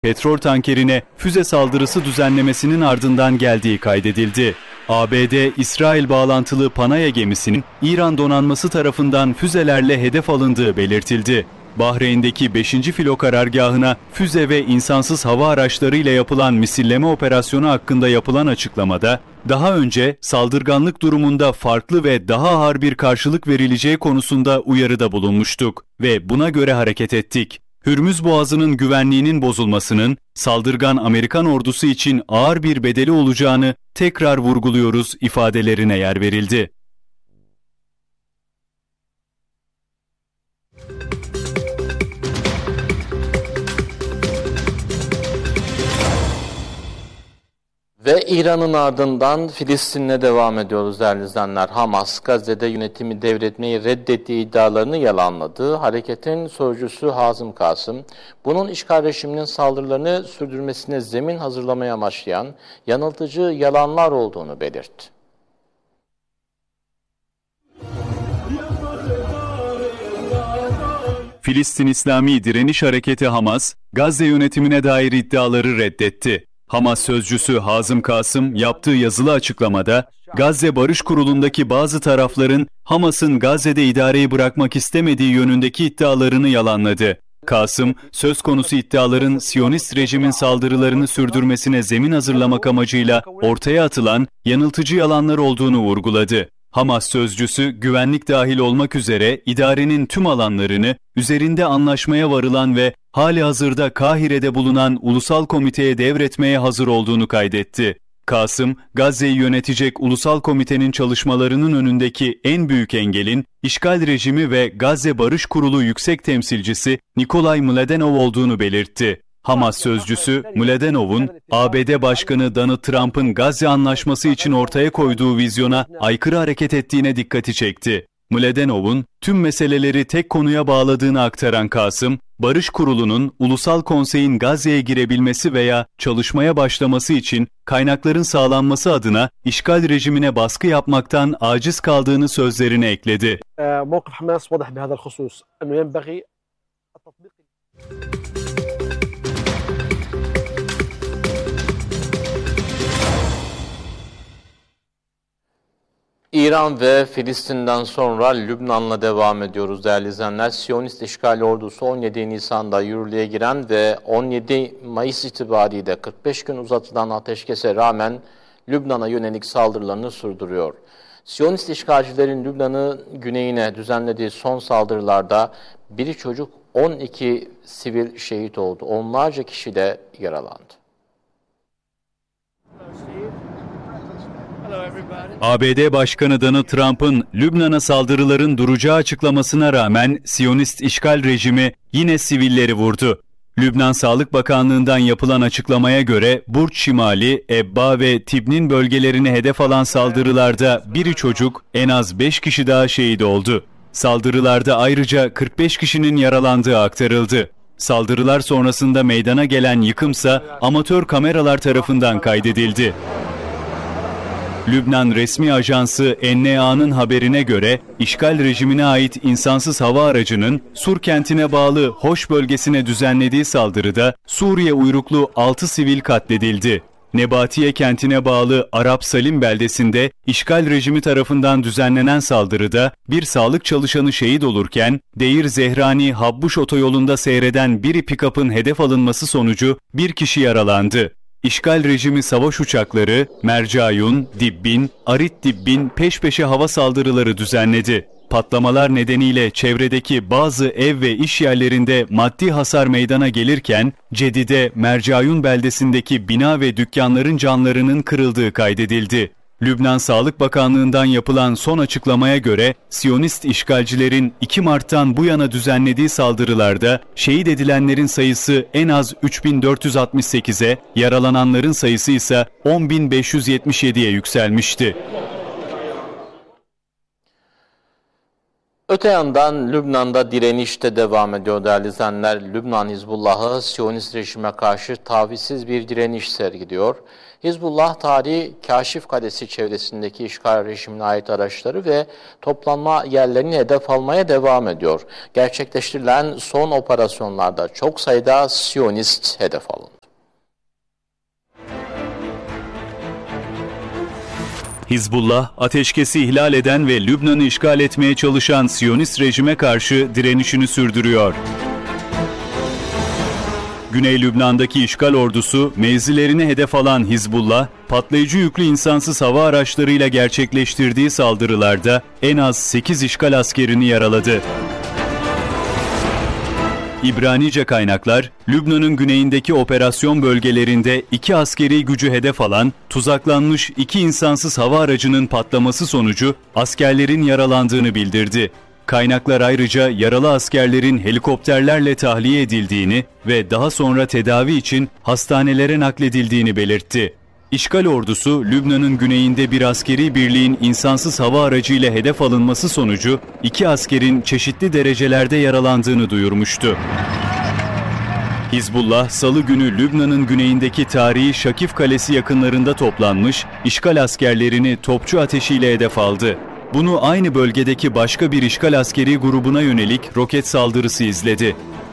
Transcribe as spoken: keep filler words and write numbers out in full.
petrol tankerine füze saldırısı düzenlemesinin ardından geldiği kaydedildi. A B D-İsrail bağlantılı Panaya gemisinin İran donanması tarafından füzelerle hedef alındığı belirtildi. Bahreyn'deki beşinci filo karargahına füze ve insansız hava araçlarıyla yapılan misilleme operasyonu hakkında yapılan açıklamada, daha önce saldırganlık durumunda farklı ve daha ağır bir karşılık verileceği konusunda uyarıda bulunmuştuk ve buna göre hareket ettik. Hürmüz Boğazı'nın güvenliğinin bozulmasının saldırgan Amerikan ordusu için ağır bir bedeli olacağını tekrar vurguluyoruz ifadelerine yer verildi. Ve İran'ın ardından Filistin'le devam ediyoruz değerli izleyenler. Hamas, Gazze'de yönetimi devretmeyi reddettiği iddialarını yalanladı. Hareketin sözcüsü Hazım Kasım, bunun işgal rejiminin saldırılarını sürdürmesine zemin hazırlamaya amaçlayan yanıltıcı yalanlar olduğunu belirtti. Filistin İslami Direniş Hareketi Hamas, Gazze yönetimine dair iddiaları reddetti. Hamas sözcüsü Hazım Kasım yaptığı yazılı açıklamada, Gazze Barış Kurulu'ndaki bazı tarafların Hamas'ın Gazze'de idareyi bırakmak istemediği yönündeki iddialarını yalanladı. Kasım, söz konusu iddiaların Siyonist rejimin saldırılarını sürdürmesine zemin hazırlamak amacıyla ortaya atılan yanıltıcı yalanlar olduğunu vurguladı. Hamas sözcüsü, güvenlik dahil olmak üzere idarenin tüm alanlarını üzerinde anlaşmaya varılan ve halihazırda Kahire'de bulunan Ulusal Komite'ye devretmeye hazır olduğunu kaydetti. Kasım, Gazze'yi yönetecek Ulusal Komite'nin çalışmalarının önündeki en büyük engelin, işgal rejimi ve Gazze Barış Kurulu Yüksek Temsilcisi Nikolay Mladenov olduğunu belirtti. Hamas sözcüsü, Mladenov'un A B D Başkanı Donald Trump'ın Gazze Anlaşması için ortaya koyduğu vizyona aykırı hareket ettiğine dikkati çekti. Mladenov'un tüm meseleleri tek konuya bağladığını aktaran Kasım, Barış Kurulu'nun Ulusal Konsey'in Gazze'ye girebilmesi veya çalışmaya başlaması için kaynakların sağlanması adına işgal rejimine baskı yapmaktan aciz kaldığını sözlerine ekledi. İran ve Filistin'den sonra Lübnan'la devam ediyoruz değerli izleyenler. Siyonist işgal ordusu on yedi Nisan'da yürürlüğe giren ve on yedi Mayıs itibariyle kırk beş gün uzatılan ateşkese rağmen Lübnan'a yönelik saldırılarını sürdürüyor. Siyonist işgalcilerin Lübnan'ın güneyine düzenlediği son saldırılarda biri çocuk, on iki sivil şehit oldu. Onlarca kişi de yaralandı. A B D Başkanı Donald Trump'ın Lübnan'a saldırıların duracağı açıklamasına rağmen Siyonist işgal rejimi yine sivilleri vurdu. Lübnan Sağlık Bakanlığı'ndan yapılan açıklamaya göre Burç Şimali, Ebba ve Tibnin bölgelerini hedef alan saldırılarda biri çocuk, en az beş kişi daha şehit oldu. Saldırılarda ayrıca kırk beş kişinin yaralandığı aktarıldı. Saldırılar sonrasında meydana gelen yıkımsa amatör kameralar tarafından kaydedildi. Lübnan resmi ajansı N N A'nın haberine göre işgal rejimine ait insansız hava aracının Sur kentine bağlı Hoş bölgesine düzenlediği saldırıda Suriye uyruklu altı sivil katledildi. Nebatiye kentine bağlı Arap Salim beldesinde işgal rejimi tarafından düzenlenen saldırıda bir sağlık çalışanı şehit olurken Deir Zehrani Habbuş otoyolunda seyreden bir pikapın hedef alınması sonucu bir kişi yaralandı. İşgal rejimi savaş uçakları Mercayun, Dibbin, Arit Dibbin peş peşe hava saldırıları düzenledi. Patlamalar nedeniyle çevredeki bazı ev ve iş yerlerinde maddi hasar meydana gelirken Cedide, Mercayun beldesindeki bina ve dükkanların camlarının kırıldığı kaydedildi. Lübnan Sağlık Bakanlığı'ndan yapılan son açıklamaya göre Siyonist işgalcilerin iki Mart'tan bu yana düzenlediği saldırılarda şehit edilenlerin sayısı en az üç bin dört yüz altmış sekize, yaralananların sayısı ise on bin beş yüz yetmiş yediye yükselmişti. Öte yandan Lübnan'da direniş de devam ediyor değerli izleyenler. Lübnan Hizbullah'ı Siyonist rejime karşı tavizsiz bir direniş sergiliyor. Hizbullah tarihi Kaşif Kalesi çevresindeki işgal rejimine ait araçları ve toplanma yerlerini hedef almaya devam ediyor. Gerçekleştirilen son operasyonlarda çok sayıda Siyonist hedef alındı. Hizbullah, ateşkesi ihlal eden ve Lübnan'ı işgal etmeye çalışan Siyonist rejime karşı direnişini sürdürüyor. Güney Lübnan'daki işgal ordusu mevzilerini hedef alan Hizbullah, patlayıcı yüklü insansız hava araçlarıyla gerçekleştirdiği saldırılarda en az sekiz işgal askerini yaraladı. İbranice kaynaklar, Lübnan'ın güneyindeki operasyon bölgelerinde iki askeri gücü hedef alan, tuzaklanmış iki insansız hava aracının patlaması sonucu askerlerin yaralandığını bildirdi. Kaynaklar ayrıca yaralı askerlerin helikopterlerle tahliye edildiğini ve daha sonra tedavi için hastanelere nakledildiğini belirtti. İşgal ordusu, Lübnan'ın güneyinde bir askeri birliğin insansız hava aracıyla hedef alınması sonucu iki askerin çeşitli derecelerde yaralandığını duyurmuştu. Hizbullah, Salı günü Lübnan'ın güneyindeki tarihi Şakif Kalesi yakınlarında toplanmış işgal askerlerini topçu ateşiyle hedef aldı. Bunu aynı bölgedeki başka bir işgal askeri grubuna yönelik roket saldırısı izledi.